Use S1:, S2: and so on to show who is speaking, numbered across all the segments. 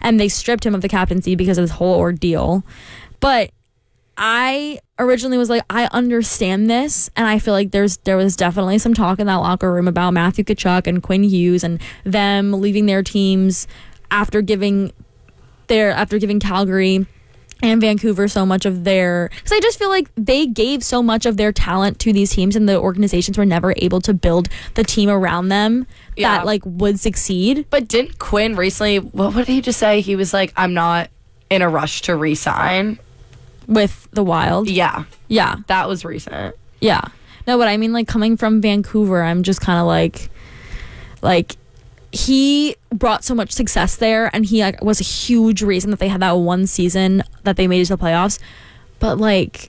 S1: and they stripped him of the captaincy because of this whole ordeal. But I originally was like, I understand this, and I feel like there was definitely some talk in that locker room about Matthew Tkachuk and Quinn Hughes and them leaving their teams after giving Calgary and Vancouver so much of their, because I just feel like they gave so much of their talent to these teams, and the organizations were never able to build the team around them that like would succeed.
S2: But didn't Quinn recently, what did he just say? He was like, I'm not in a rush to re-sign
S1: with the Wild.
S2: Yeah that was recent.
S1: No, but I mean, like, coming from Vancouver, I'm just kind of like he brought so much success there, and he like was a huge reason that they had that one season that they made it to the playoffs. But like,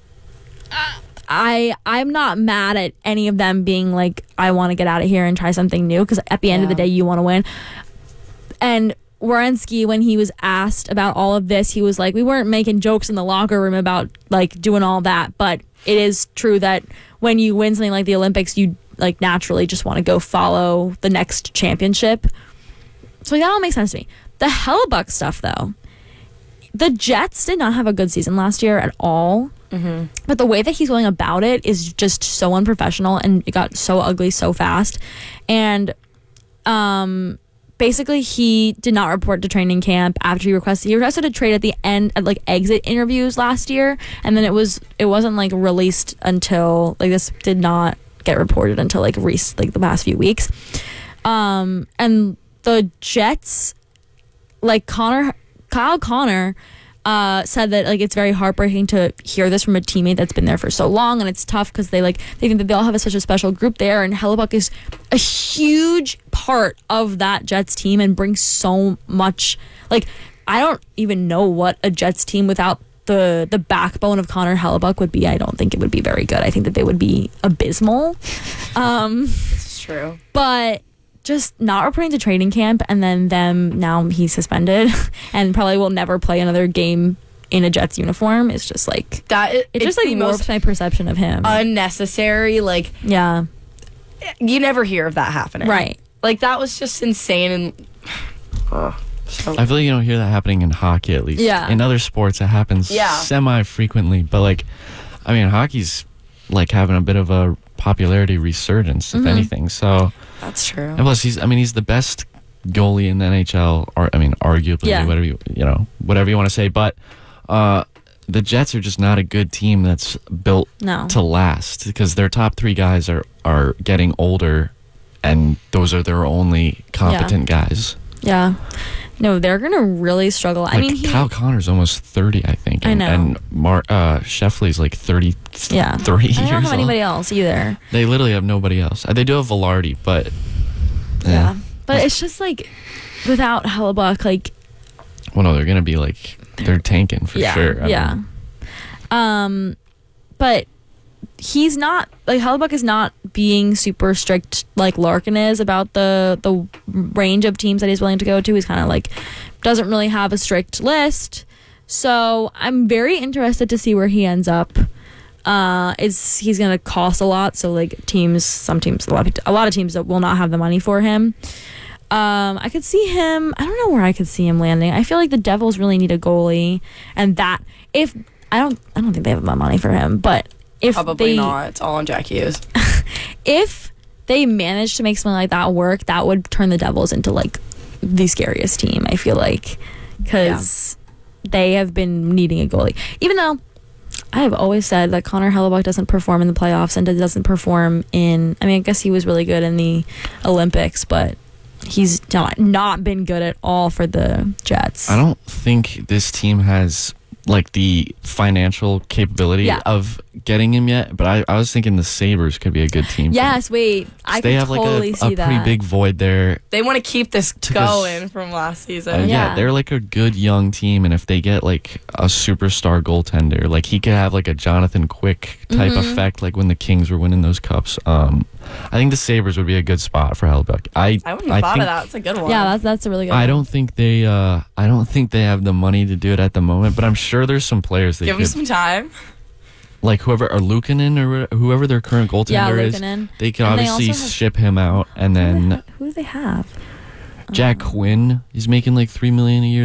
S1: I'm not mad at any of them being like, I want to get out of here and try something new, because at the end of the day, you want to win. And Werenski, when he was asked about all of this, he was like, we weren't making jokes in the locker room about like doing all that, but it is true that when you win something like the Olympics, you like naturally just want to go follow the next championship. So that all makes sense to me. The Hellebuck stuff, though, the Jets did not have a good season last year at all. Mm-hmm. But the way that he's going about it is just so unprofessional, and it got so ugly so fast. And basically, he did not report to training camp after he requested a trade at the end at like exit interviews last year, and then it wasn't like released until like this did not get reported until like the past few weeks. And the Jets, like Kyle Connor said that like it's very heartbreaking to hear this from a teammate that's been there for so long, and it's tough because they think that they all have such a special group there, and Hellebuck is a huge part of that Jets team and brings so much. Like, I don't even know what a Jets team without the backbone of Connor Hellebuck would be. I don't think it would be very good. I think that they would be abysmal.
S2: This is true.
S1: But just not reporting to training camp, and then now he's suspended and probably will never play another game in a Jets uniform. It's just like that. It just like warps my perception of him.
S2: Unnecessary. Like,
S1: yeah,
S2: you never hear of that happening,
S1: right?
S2: Like, that was just insane. And
S3: I feel like you don't hear that happening in hockey, at least.
S1: Yeah.
S3: In other sports, it happens semi-frequently. But, like, I mean, hockey's, like, having a bit of a popularity resurgence, if anything. So
S2: that's true.
S3: And plus, he's the best goalie in the NHL, or, I mean, arguably, whatever you want to say. But the Jets are just not a good team that's built to last, because their top three guys are getting older, and those are their only competent guys.
S1: Yeah. No, they're going to really struggle.
S3: Like,
S1: I mean,
S3: Kyle Connor's almost 30, I think.
S1: I know.
S3: And Sheffley's like 33 years old.
S1: I don't have anybody else either.
S3: They literally have nobody else. They do have Velarde, but...
S1: Yeah. But it's just like, without Hellebuck, like...
S3: Well, no, they're going to be like... They're tanking for sure.
S1: I mean. But he's not... Like, Hellebuck is not being super strict like Larkin is about the range of teams that he's willing to go to. He's kind of like... Doesn't really have a strict list. So I'm very interested to see where he ends up. He's going to cost a lot. So, like, a lot of teams that will not have the money for him. I could see him... I don't know where I could see him landing. I feel like the Devils really need a goalie. And that... I don't think they have the money for him, but if
S2: probably not. It's all on Jack Hughes.
S1: If they manage to make something like that work, that would turn the Devils into like the scariest team, I feel like, because they have been needing a goalie. Even though I have always said that Connor Hellebuck doesn't perform in the playoffs and doesn't perform in... I mean, I guess he was really good in the Olympics, but he's not been good at all for the Jets.
S3: I don't think this team has like the financial capability of getting him yet, but I was thinking the Sabres could be a good team.
S1: Yes, wait. I could totally see that.
S3: They have like a pretty big void there.
S2: They want to keep this going from last season.
S3: They're like a good young team, and if they get like a superstar goaltender, like he could have like a Jonathan Quick type effect, like when the Kings were winning those cups. I think the Sabres would be a good spot for Hellebuck.
S2: I wouldn't have thought of that. It's a good one.
S1: Yeah, that's a really good one.
S3: I don't think they have the money to do it at the moment, but I'm sure there's some players they
S2: give them some time.
S3: Like whoever, or Luukkonen, or whoever their current goaltender is, they can obviously ship him out, and then
S1: who do they have?
S3: Jack Quinn. He's making like $3 million a year